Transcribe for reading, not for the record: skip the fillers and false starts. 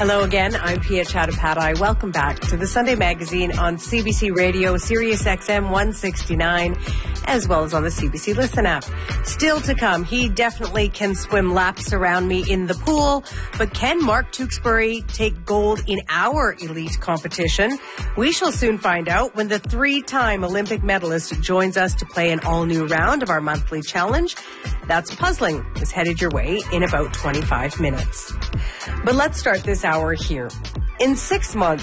Hello again, I'm Pia Chattopadhyay. Welcome back to the Sunday Magazine on CBC Radio, Sirius XM 169, as well as on the CBC Listen app. Still to come, he definitely can swim laps around me in the pool, but can Mark Tewksbury take gold in our elite competition? We shall soon find out when the three-time Olympic medalist joins us to play an all-new round of our monthly challenge. That's Puzzling is headed your way in about 25 minutes. But let's start this hour here. In 6 months,